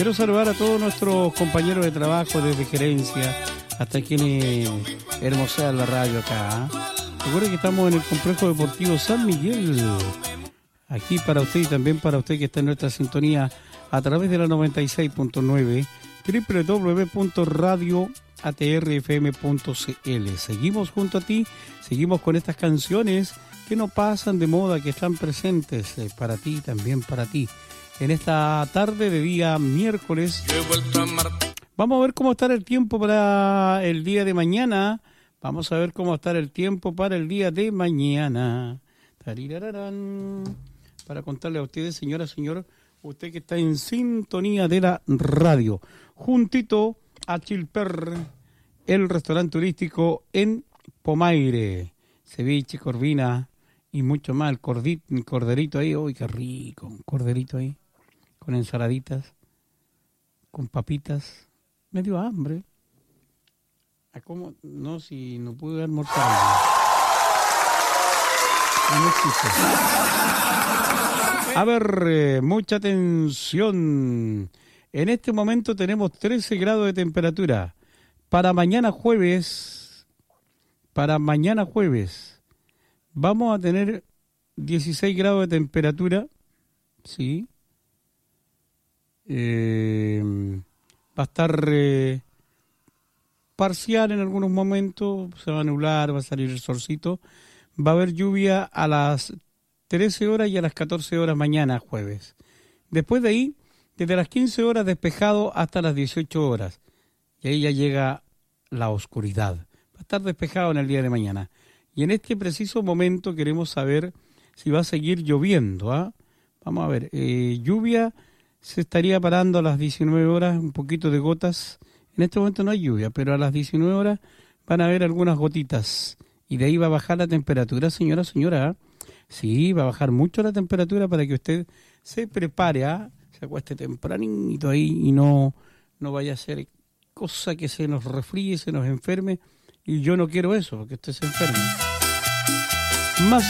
Quiero saludar a todos nuestros compañeros de trabajo, desde gerencia hasta quienes hermosean la radio acá. Recuerden que estamos en el Complejo Deportivo San Miguel. Aquí para usted y también para usted que está en nuestra sintonía a través de la 96.9, www.radioatrfm.cl. Seguimos junto a ti, seguimos con estas canciones que no pasan de moda, que están presentes para ti y también para ti. En esta tarde de día miércoles, vamos a ver cómo estará el tiempo para el día de mañana. Vamos a ver cómo estará el tiempo para el día de mañana. Tarirararán. Para contarle a ustedes, señora, señor, usted que está en sintonía de la radio, juntito a Chilper, el restaurante turístico en Pomaire, ceviche, corvina y mucho más. El corderito ahí, uy, qué rico, un corderito ahí, con ensaladitas, con papitas. Me dio hambre. ¿Cómo? No, si no pude almorzar. No existe. A ver, mucha atención. En este momento tenemos 13 grados de temperatura. Para mañana jueves, vamos a tener 16 grados de temperatura. Sí. Va a estar parcial en algunos momentos, se va a nublar, va a salir el solcito. Va a haber lluvia a las 13 horas y a las 14 horas mañana jueves. Después de ahí, desde las 15 horas despejado hasta las 18 horas. Y ahí ya llega la oscuridad. Va a estar despejado en el día de mañana. Y en este preciso momento queremos saber si va a seguir lloviendo. Vamos a ver, lluvia se estaría parando a las 19 horas, un poquito de gotas. En este momento no hay lluvia, pero a las 19 horas van a haber algunas gotitas. Y de ahí va a bajar la temperatura, señora. Sí, va a bajar mucho la temperatura para que usted se prepare, se acueste tempranito ahí y no vaya a ser cosa que se nos resfríe, se nos enferme. Y yo no quiero eso, porque usted se enferme. Más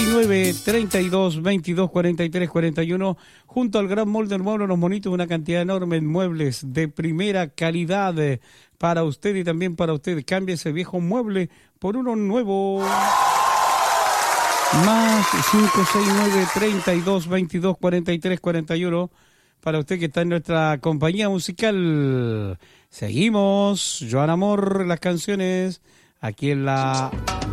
569-32-22-43-41. Junto al Gran Mall del Mueble Los Monitos, una cantidad enorme de muebles de primera calidad para usted y también para usted. Cambie ese viejo mueble por uno nuevo. Más 569-32-22-43-41 para usted que está en nuestra compañía musical. Seguimos, Joan Amor, las canciones aquí en la